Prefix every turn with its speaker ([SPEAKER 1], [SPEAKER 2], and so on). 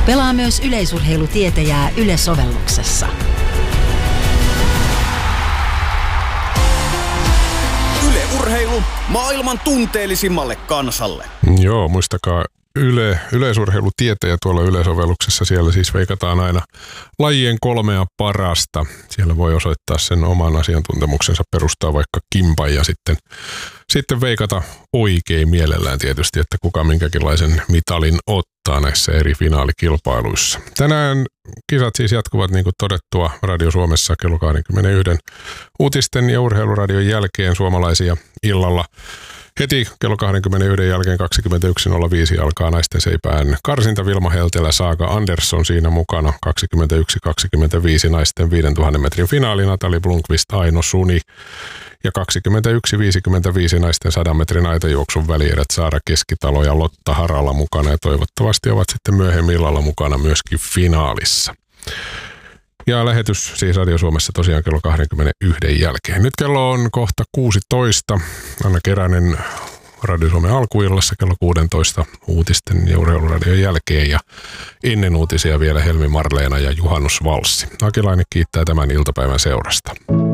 [SPEAKER 1] Pelaa myös yleisurheilutietäjää Yle-sovelluksessa.
[SPEAKER 2] Yle Urheilu maailman tunteellisimmalle kansalle.
[SPEAKER 3] Joo, muistakaa yleisurheilutietäjä tuolla Yle-sovelluksessa. Siellä siis veikataan aina lajien 3 parasta. Siellä voi osoittaa sen oman asiantuntemuksensa, perustaa vaikka kimpan ja sitten veikata oikein mielellään tietysti, että kuka minkäkinlaisen mitalin ottaa näissä eri finaalikilpailuissa. Tänään kisat siis jatkuvat niin kuin todettua Radio Suomessa kello 21 uutisten ja urheiluradion jälkeen suomalaisia illalla. Heti kello 21 jälkeen 21.05 alkaa naisten seipään karsinta. Vilma Heltelä, Saaga Andersson siinä mukana. 21.25 naisten 5000 metrin finaali. Natali Blomqvist, Aino Suni. Ja 21.55 naisten 100 metrin aitajuoksun välierät Saara Keskitalo ja Lotta Harala mukana. Ja toivottavasti ovat sitten myöhemmin illalla mukana myöskin finaalissa. Ja lähetys siis Radio Suomessa tosiaan kello 21 jälkeen. Nyt kello on kohta 16. Anna Keränen Radio Suomen alkuillassa kello 16 uutisten ja urheiluradion jälkeen. Ja ennen uutisia vielä Helmi Marleena ja Juhannus Valssi. Akilainen kiittää tämän iltapäivän seurasta.